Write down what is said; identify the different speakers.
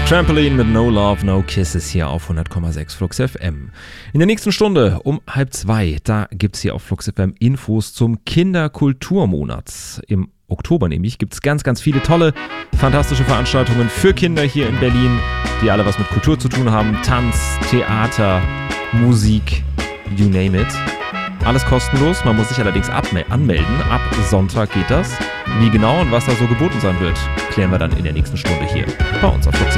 Speaker 1: Trampoline mit No Love, No Kisses hier auf 100,6 Flux FM. In der nächsten Stunde um 1:30, da gibt's hier auf Flux FM Infos zum Kinderkulturmonat. Im Oktober nämlich gibt's ganz, ganz viele tolle, fantastische Veranstaltungen für Kinder hier in Berlin, die alle was mit Kultur zu tun haben. Tanz, Theater, Musik, you name it. Alles kostenlos, man muss sich allerdings anmelden. Ab Sonntag geht das. Wie genau und was da so geboten sein wird, klären wir dann in der nächsten Stunde hier bei uns auf Flux FM.